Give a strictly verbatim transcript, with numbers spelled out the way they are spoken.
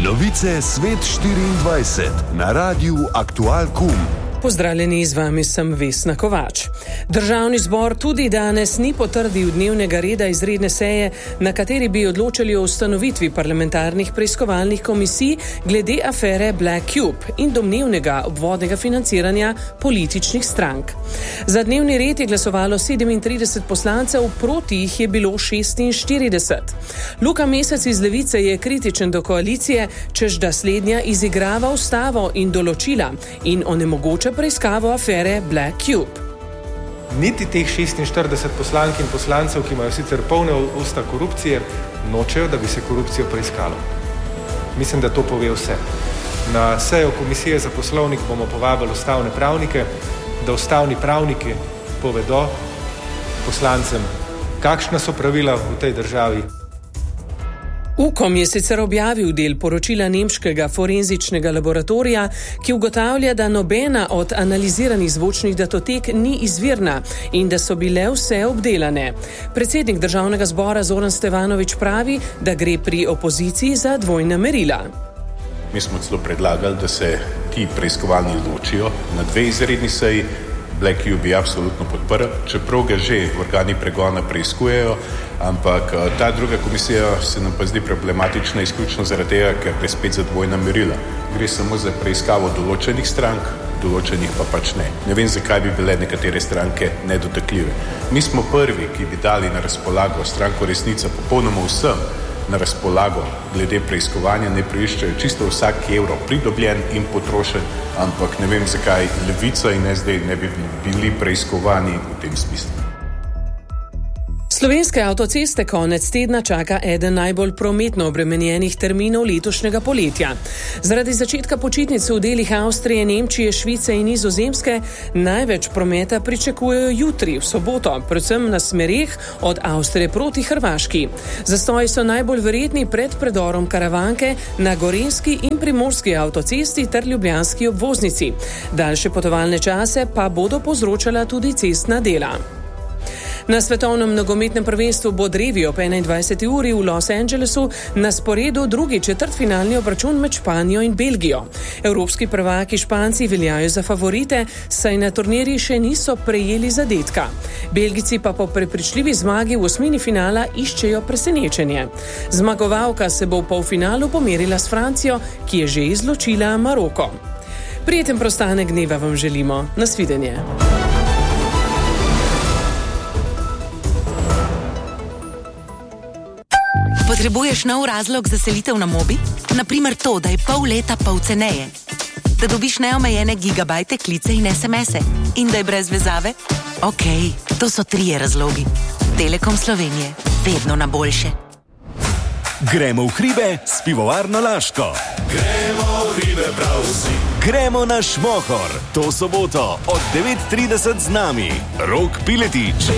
Novice Svet štiriindvajset na Radiu Aktual Kum. Pozdravljeni, z vami sem Vesna Kovač. Državni zbor tudi danes ni potrdil dnevnega reda izredne seje, na kateri bi odločali o ustanovitvi parlamentarnih preiskovalnih komisij glede afere Black Cube in domnevnega obvodnega financiranja političnih strank. Za dnevni red je glasovalo sedemintrideset poslancev, proti jih je bilo šestinštirideset. Luka Mesec iz Levice je kritičen do koalicije, češ da slednja izigrava ustavo in določila in onemogoča preiskavo afere Black Cube. Niti teh šestinštirideset poslank in poslancev, ki imajo sicer polne usta korupcije, nočejo, da bi se korupcijo preiskalo. Mislim, da to pove vse. Na sejo Komisije za poslovnik bomo povabili ustavne pravnike, da ustavni pravniki povedo poslancem, kakšna so pravila v tej državi. Ukom je sicer objavil del poročila nemškega forenzičnega laboratorija, ki ugotavlja, da nobena od analiziranih zvočnih datotek ni izvirna in da so bile vse obdelane. Predsednik državnega zbora Zoran Stevanović pravi, da gre pri opoziciji za dvojna merila. Mi smo celo predlagali, da se ti preiskovalni ločijo na dve izredni seji. Black Cube bi absolutno podprl, čeprav ga že organi pregona preiskujejo, ampak ta druga komisija se nam pa zdi problematična izključno zaradi tega, ker gre spet za dvojna merila. Gre samo za preiskavo določenih strank, določenih pa pač ne. Ne vem, zakaj bi bile nekatere stranke nedotakljive. Mi smo prvi, ki bi dali na razpolago stranko Resnica popolnoma vsem na razpolago glede preiskovanja, ne preiščajo čisto vsak evro pridobljen in potrošen, ampak ne vem, zakaj Levica in S D ne bi bili preiskovani v tem smislu. Slovenske avtoceste konec tedna čaka eden najbolj prometno obremenjenih terminov letošnjega poletja. Zaradi začetka počitnic v delih Avstrije, Nemčije, Švice in Nizozemske največ prometa pričakujejo jutri, v soboto, predvsem na smereh od Avstrije proti Hrvaški. Zastoji so najbolj verjetni pred predorom Karavanke na Gorenjski in Primorski avtocesti ter Ljubljanski obvoznici. Daljše potovalne čase pa bodo povzročala tudi cestna dela. Na svetovnem nogometnem prvenstvu bo drevi ob enaindvajseti uri v Los Angelesu na sporedu drugi četrtfinalni obračun med Španijo in Belgijo. Evropski prvaki Španci veljajo za favorite, saj na turnirju še niso prejeli zadetka. Belgijci pa po prepričljivi zmagi v osmini finala iščejo presenečenje. Zmagovalka se bo v polfinalu pomerila s Francijo, ki je že izločila Maroko. Prijeten preostanek dneva vam želimo. Nasvidenje. Potrebuješ nov razlog za selitev na Mobi? Naprimer to, da je pol leta pol ceneje. Da dobiš neomejene gigabajte, klice in es em ese. In da je brez vezave? Okej, okay, to so trije razlogi. Telekom Slovenije. Vedno na boljše. Gremo v hribe s pivovarno Laško. Gremo v hribe prav vsi. Gremo na Šmohor. To soboto od devet trideset z nami. Rok Piletič.